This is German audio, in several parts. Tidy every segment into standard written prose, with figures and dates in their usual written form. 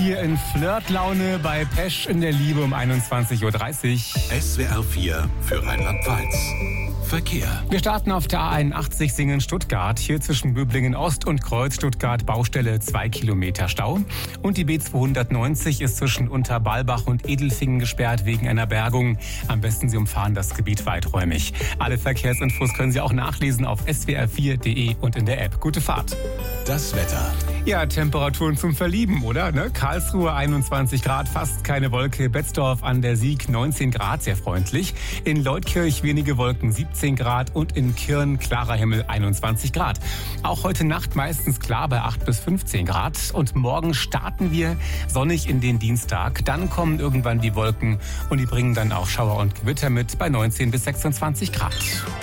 Hier in Flirtlaune bei Pesch in der Liebe um 21.30 Uhr. SWR 4 für Rheinland-Pfalz. Verkehr. Wir starten auf der A81 Singen-Stuttgart. Hier zwischen Böblingen Ost und Kreuz Stuttgart Baustelle 2 Kilometer Stau. Und die B290 ist zwischen Unterbalbach und Edelfingen gesperrt wegen einer Bergung. Am besten Sie umfahren das Gebiet weiträumig. Alle Verkehrsinfos können Sie auch nachlesen auf swr4.de und in der App. Gute Fahrt. Das Wetter. Ja, Temperaturen zum Verlieben, oder? Karlsruhe 21 Grad, fast keine Wolke. Betzdorf an der Sieg 19 Grad, sehr freundlich. In Leutkirch wenige Wolken, 17 Grad. Und in Kirn klarer Himmel, 21 Grad. Auch heute Nacht meistens klar bei 8 bis 15 Grad. Und morgen starten wir sonnig in den Dienstag. Dann kommen irgendwann die Wolken und die bringen dann auch Schauer und Gewitter mit bei 19 bis 26 Grad.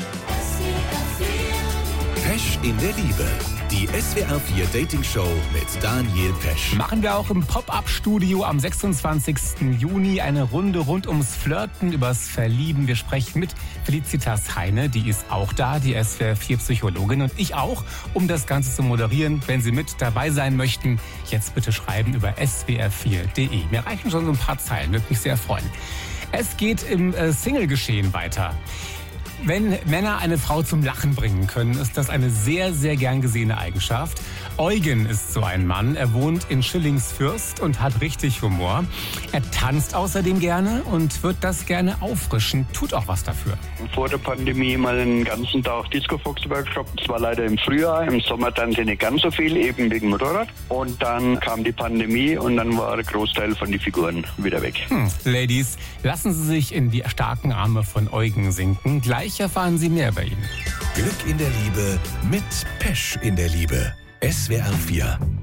Pesch in der Liebe. Die SWR 4 Dating Show mit Daniel Pesch. Machen wir auch im Pop-Up-Studio am 26. Juni eine Runde rund ums Flirten, übers Verlieben. Wir sprechen mit Felicitas Heine, die ist auch da, die SWR 4 Psychologin und ich auch, um das Ganze zu moderieren. Wenn Sie mit dabei sein möchten, jetzt bitte schreiben über swr4.de. Mir reichen schon so ein paar Zeilen, würde mich sehr freuen. Es geht im Single-Geschehen weiter. Wenn Männer eine Frau zum Lachen bringen können, ist das eine sehr, sehr gern gesehene Eigenschaft. Eugen ist so ein Mann. Er wohnt in Schillingsfürst und hat richtig Humor. Er tanzt außerdem gerne und wird das gerne auffrischen, tut auch was dafür. Vor der Pandemie mal den ganzen Tag Disco-Fox-Workshop. Das war leider im Frühjahr. Im Sommer tanze ich nicht ganz so viel, eben wegen Motorrad. Und dann kam die Pandemie und dann war der Großteil von den Figuren wieder weg. Ladies, lassen Sie sich in die starken Arme von Eugen sinken. Gleich erfahren Sie mehr bei ihm. Glück in der Liebe mit Pesch in der Liebe. SWR 4.